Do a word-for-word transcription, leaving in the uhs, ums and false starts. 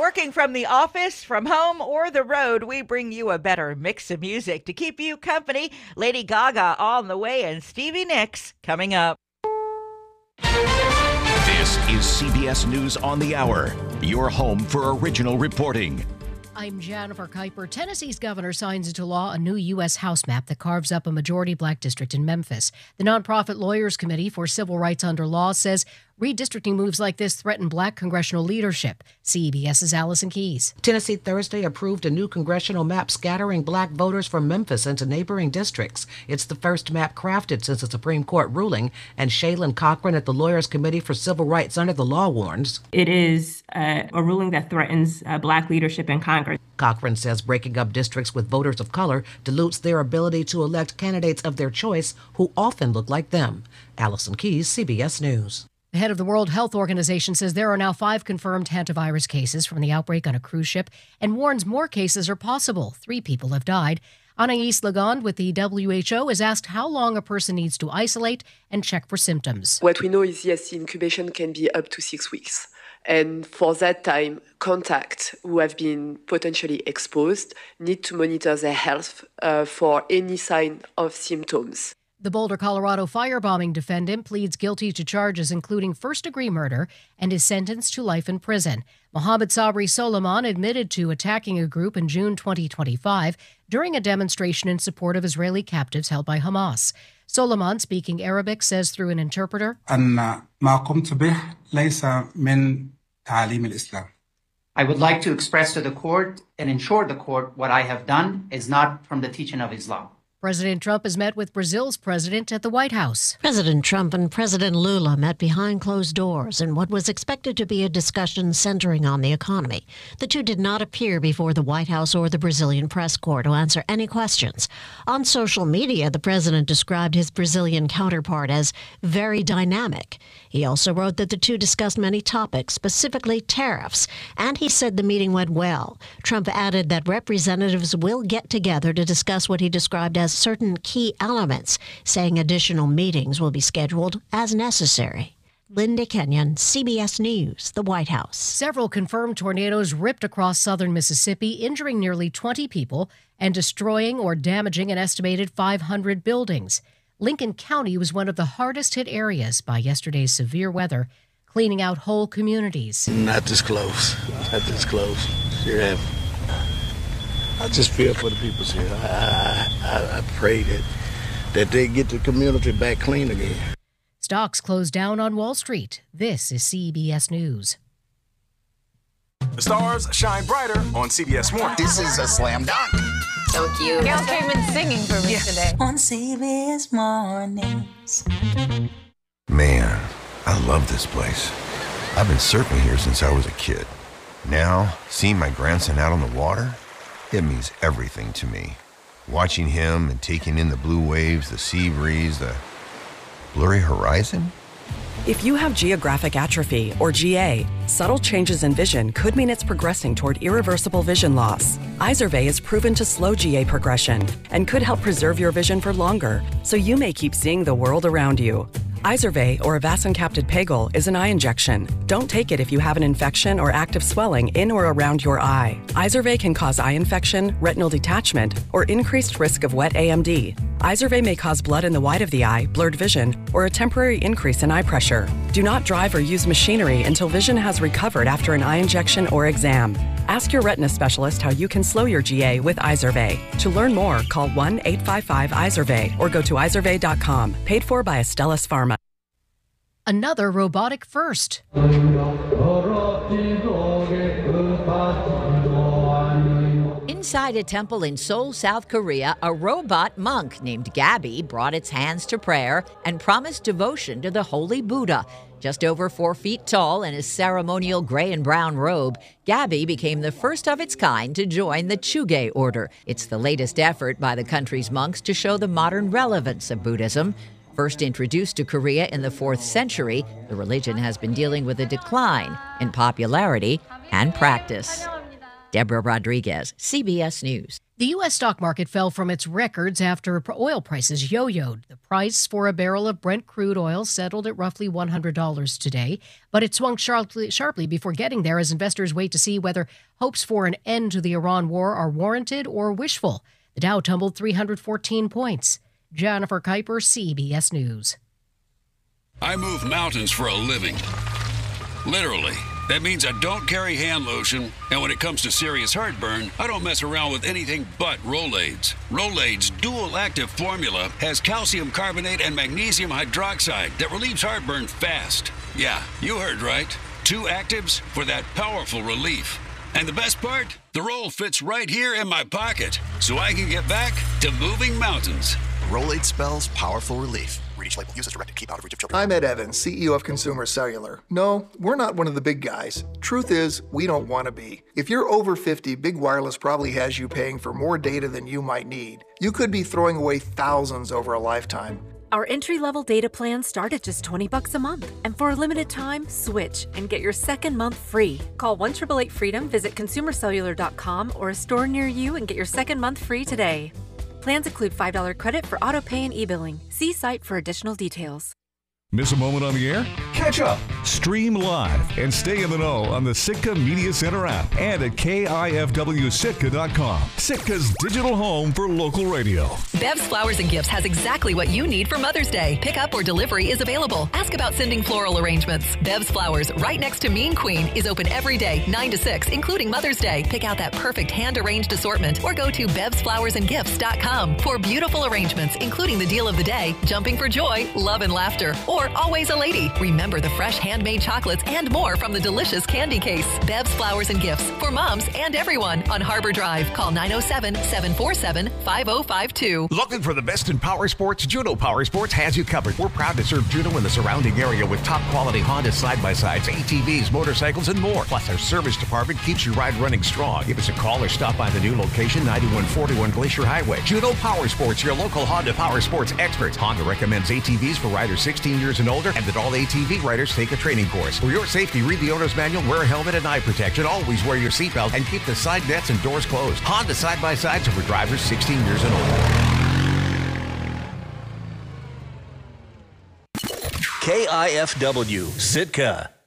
Working from the office, from home, or the road, we bring you a better mix of music to keep you company. Lady Gaga on the way and Stevie Nicks coming up. This is C B S News on the Hour, your home for original reporting. I'm Jennifer Kuiper. Tennessee's governor signs into law a new U S House map that carves up a majority black district in Memphis. The nonprofit Lawyers Committee for Civil Rights Under Law says redistricting moves like this threaten black congressional leadership. CBS's Allison Keyes. Tennessee Thursday approved a new congressional map scattering black voters from Memphis into neighboring districts. It's the first map crafted since a Supreme Court ruling, and Shaylin Cochran at the Lawyers Committee for Civil Rights Under the Law warns. It is uh, a ruling that threatens uh, black leadership in Congress. Cochran says breaking up districts with voters of color dilutes their ability to elect candidates of their choice who often look like them. Allison Keyes, C B S News. The head of the World Health Organization says there are now five confirmed hantavirus cases from the outbreak on a cruise ship and warns more cases are possible. Three people have died. Anais Lagonde with the W H O is asked how long a person needs to isolate and check for symptoms. What we know is, yes, the incubation can be up to six weeks. And for that time, contacts who have been potentially exposed need to monitor their health uh, for any sign of symptoms. The Boulder, Colorado firebombing defendant pleads guilty to charges including first-degree murder and is sentenced to life in prison. Mohammed Sabri Soliman admitted to attacking a group in June twenty twenty-five during a demonstration in support of Israeli captives held by Hamas. Soliman, speaking Arabic, says through an interpreter, I would like to express to the court and ensure the court what I have done is not from the teaching of Islam. President Trump has met with Brazil's president at the White House. President Trump and President Lula met behind closed doors in what was expected to be a discussion centering on the economy. The two did not appear before the White House or the Brazilian press corps to answer any questions. On social media, the president described his Brazilian counterpart as very dynamic. He also wrote that the two discussed many topics, specifically tariffs, and he said the meeting went well. Trump added that representatives will get together to discuss what he described as certain key elements, saying additional meetings will be scheduled as necessary. Linda Kenyon, C B S News, the White House. Several confirmed tornadoes ripped across southern Mississippi, injuring nearly twenty people and destroying or damaging an estimated five hundred buildings. Lincoln County was one of the hardest hit areas by yesterday's severe weather, cleaning out whole communities. Not this close. Not this close. Sure have. I just feel for the people here. I, I, I pray that, that they get the community back clean again. Stocks closed down on Wall Street. This is C B S News. The stars shine brighter on C B S Mornings. This is a slam dunk. So cute. Gail came in singing for me yeah. today. On C B S Mornings. Man, I love this place. I've been surfing here since I was a kid. Now, seeing my grandson out on the water, it means everything to me. Watching him and taking in the blue waves, the sea breeze, the blurry horizon. If you have geographic atrophy, or G A, subtle changes in vision could mean it's progressing toward irreversible vision loss. Izervay is proven to slow G A progression and could help preserve your vision for longer, so you may keep seeing the world around you. Izervay, or avacincaptad pegol, is an eye injection. Don't take it if you have an infection or active swelling in or around your eye. Izervay can cause eye infection, retinal detachment, or increased risk of wet A M D. Izervay may cause blood in the white of the eye, blurred vision, or a temporary increase in eye pressure. Do not drive or use machinery until vision has recovered after an eye injection or exam. Ask your retina specialist how you can slow your G A with Izervay. To learn more, call one eight five five Izervay or go to izervay dot com. Paid for by Astellas Pharma. Another robotic first. Inside a temple in Seoul, South Korea, a robot monk named Gabby brought its hands to prayer and promised devotion to the Holy Buddha. Just over four feet tall in a ceremonial gray and brown robe, Gabby became the first of its kind to join the Chuge order. It's the latest effort by the country's monks to show the modern relevance of Buddhism. First introduced to Korea in the fourth century, the religion has been dealing with a decline in popularity and practice. Deborah Rodriguez, C B S News. The U S stock market fell from its records after oil prices yo-yoed. The price for a barrel of Brent crude oil settled at roughly one hundred dollars today, but it swung sharply, sharply before getting there as investors wait to see whether hopes for an end to the Iran war are warranted or wishful. The Dow tumbled three hundred fourteen points. Jennifer Kuiper, C B S News. I move mountains for a living. Literally. That means I don't carry hand lotion, and when it comes to serious heartburn, I don't mess around with anything but Rolaids. Rolaids' dual-active formula has calcium carbonate and magnesium hydroxide that relieves heartburn fast. Yeah, you heard right. Two actives for that powerful relief. And the best part? The roll fits right here in my pocket, so I can get back to moving mountains. Rolaid spells powerful relief. Read each label. Use as directed. Keep out of reach of children. I'm Ed Evans, C E O of Consumer Cellular. No, we're not one of the big guys. Truth is, we don't want to be. If you're over fifty, Big Wireless probably has you paying for more data than you might need. You could be throwing away thousands over a lifetime. Our entry-level data plans start at just twenty bucks a month. And for a limited time, switch and get your second month free. Call one eight eight eight freedom, visit consumer cellular dot com or a store near you and get your second month free today. Plans include five dollars credit for auto pay and e-billing. See site for additional details. Miss a moment on the air? Catch up, stream live, and stay in the know on the Sitka Media Center app and at K I F W Sitka dot com. Sitka's digital home for local radio. Bev's Flowers and Gifts has exactly what you need for Mother's Day. Pickup or delivery is available. Ask about sending floral arrangements. Bev's Flowers, right next to Mean Queen, is open every day, nine to six, including Mother's Day. Pick out that perfect hand-arranged assortment or go to bevs flowers and gifts dot com for beautiful arrangements, including the deal of the day, jumping for joy, love and laughter, or always a lady. Remember the fresh handmade chocolates and more from the delicious candy case. Bev's Flowers and Gifts for moms and everyone on Harbor Drive. Call nine oh seven, seven four seven, five oh five two. Looking for the best in power sports? Juno Power Sports has you covered. We're proud to serve Juno and the surrounding area with top quality Honda side-by-sides, A T Vs, motorcycles, and more. Plus, our service department keeps your ride running strong. Give us a call or stop by the new location, ninety-one forty-one Glacier Highway. Juno Power Sports, your local Honda Power Sports experts. Honda recommends A T Vs for riders sixteen years and older, and that all A T V riders take a training course. For your safety, read the owner's manual, wear a helmet and eye protection, always wear your seatbelt, and keep the side nets and doors closed. Honda side-by-sides are for drivers sixteen years and older. K I F W, Sitka.